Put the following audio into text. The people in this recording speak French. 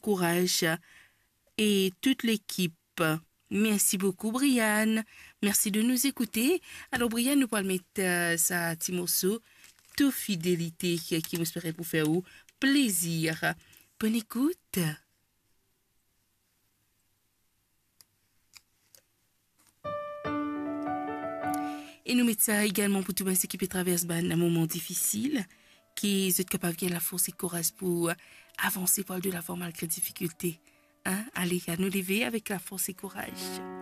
courage et toute l'équipe. Merci beaucoup, Brian. Merci de nous écouter. Alors, Brian, nous allons mettre sa petit morceau, toute fidélité, qui m'espérait pour faire plaisir. Bonne écoute. Et nous mettons ça également pour tout le monde qui traverse un moment difficile, qui est capable de la force et courage pour avancer par de la forme malgré difficulté. Hein? Allez, à nous lever avec la force et courage.